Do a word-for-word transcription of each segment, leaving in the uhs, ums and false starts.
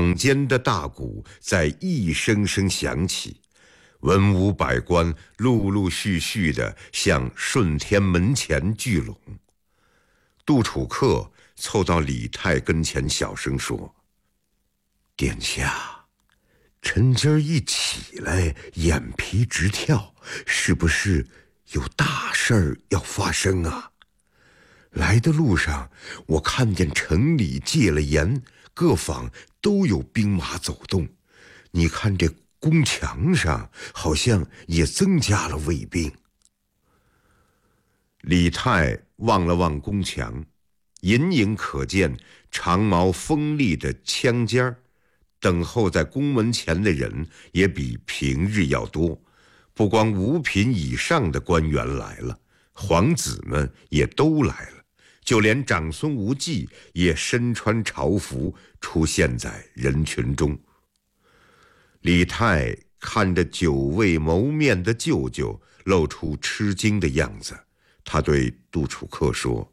坊间的大鼓在一声声响起，文武百官陆陆续续地向顺天门前聚拢。杜楚客凑到李泰跟前，小声说：“殿下，臣今儿一起来，眼皮直跳，是不是有大事儿要发生啊？来的路上，我看见城里戒了严，各坊都有兵马走动。你看这宫墙上好像也增加了卫兵。”李泰望了望宫墙，隐隐可见长矛锋利的枪尖儿。等候在宫门前的人也比平日要多，不光五品以上的官员来了，皇子们也都来了，就连长孙无忌也身穿朝服出现在人群中。李泰看着久未谋面的舅舅，露出吃惊的样子，他对杜楚客说：“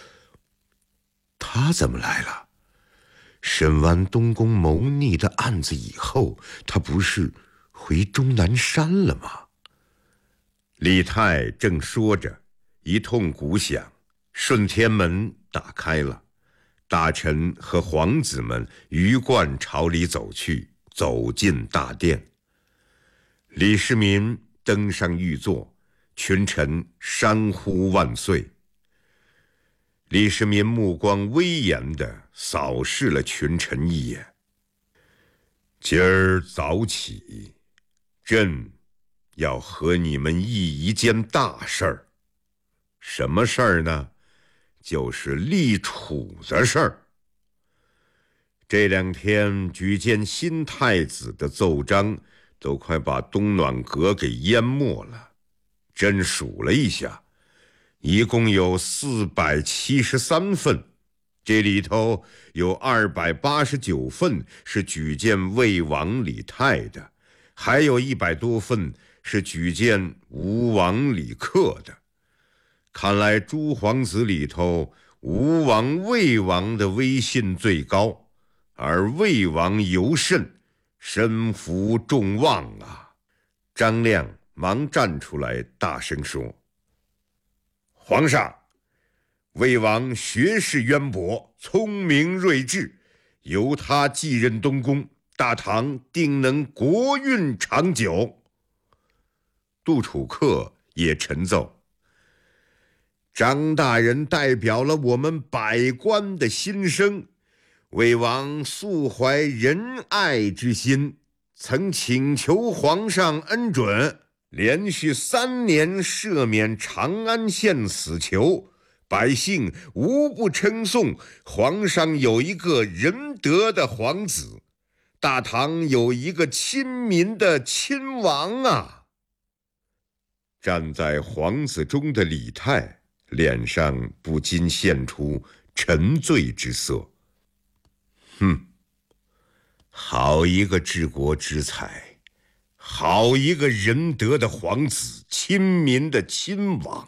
他怎么来了？审完东宫谋逆的案子以后，他不是回终南山了吗？”李泰正说着，一通鼓响，顺天门打开了，大臣和皇子们鱼贯朝里走去，走进大殿。李世民登上御座，群臣山呼万岁。李世民目光威严地扫视了群臣一眼：“今儿早起，朕要和你们议一件大事儿。什么事儿呢？就是立储的事儿。这两天举荐新太子的奏章都快把东暖阁给淹没了。朕数了一下，一共有四百七十三份，这里头有二百八十九份是举荐魏王李泰的，还有一百多份是举荐吴王李克的。看来诸皇子里头，吴王、魏王的威信最高，而魏王尤甚，身负众望啊！”张亮忙站出来大声说：“皇上，魏王学识渊博，聪明睿智，由他继任东宫，大唐定能国运长久。”杜楚客也陈奏：“张大人代表了我们百官的心声，魏王素怀仁爱之心，曾请求皇上恩准，连续三年赦免长安县死囚，百姓无不称颂皇上有一个仁德的皇子，大唐有一个亲民的亲王啊！”站在皇子中的李泰脸上不禁现出沉醉之色。哼，好一个治国之才，好一个仁德的皇子，亲民的亲王。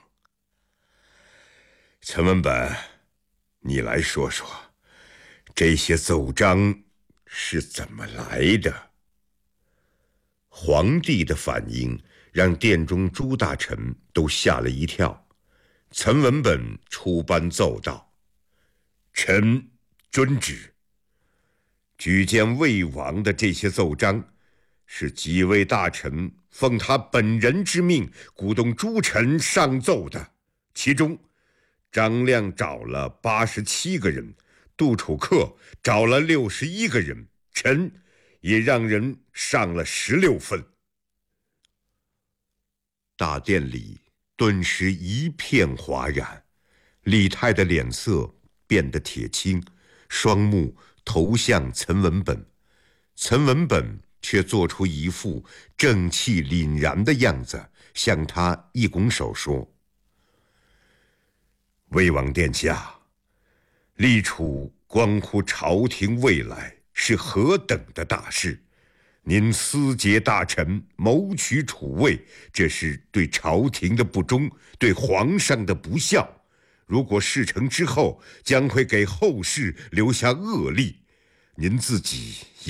陈文本，你来说说，这些奏章是怎么来的？皇帝的反应让殿中诸大臣都吓了一跳。陈文本出班奏道：“臣遵旨。举荐魏王的这些奏章，是几位大臣奉他本人之命，鼓动诸臣上奏的。其中，张亮找了八十七个人，杜楚客找了六十一个人，臣也让人上了十六份。”大殿里顿时一片哗然，李泰的脸色变得铁青，双目投向陈文本，陈文本却做出一副正气凛然的样子，向他一拱手说：“魏王殿下，立储关乎朝廷未来，是何等的大事！您私结大臣，谋取储位，这是对朝廷的不忠，对皇上的不孝。如果事成之后，将会给后世留下恶例。您自己